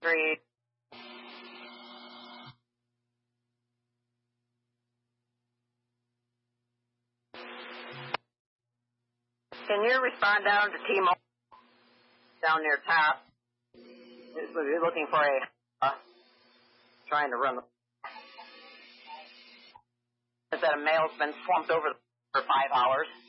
3. Can you respond down to T-Mobile down near Top? We're looking for trying to run that a male's been slumped over for 5 hours.